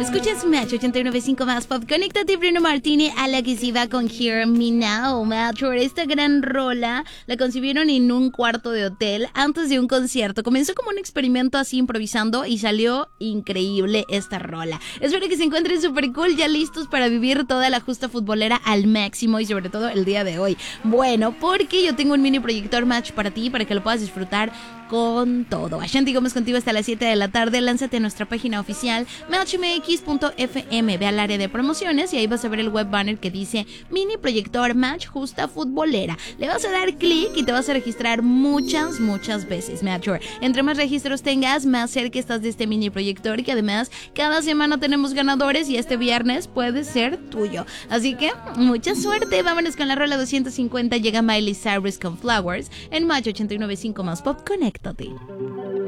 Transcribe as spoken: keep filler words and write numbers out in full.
Escuchas Match ochenta y nueve punto cinco más Pop. Conéctate, Bruno Martini, a la que se va con Hear Me Now. Match, esta gran rola la concibieron en un cuarto de hotel antes de un concierto. Comenzó como un experimento así improvisando y salió increíble esta rola. Espero que se encuentren súper cool, ya listos para vivir toda la justa futbolera al máximo y sobre todo el día de hoy. Bueno, porque yo tengo un mini proyector Match para ti, para que lo puedas disfrutar con todo. Ashanti Gómez contigo hasta las siete de la tarde. Lánzate a nuestra página oficial match m x punto f m. Ve al área de promociones y ahí vas a ver el web banner que dice mini proyector Match justa futbolera. Le vas a dar clic y te vas a registrar muchas, muchas veces. Match, entre más registros tengas, más cerca estás de este mini proyector, que además cada semana tenemos ganadores y este viernes puede ser tuyo. Así que mucha suerte. Vámonos con la rola doscientos cincuenta. Llega Miley Cyrus con Flowers en Match ochenta y nueve punto cinco más Pop. Conéctate.